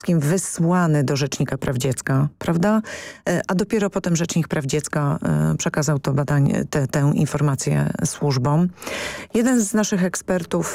wysłany do Rzecznika Praw Dziecka, prawda? A dopiero potem Rzecznik Praw Dziecka przekazał to badanie, tę informację służbom. Jeden z naszych ekspertów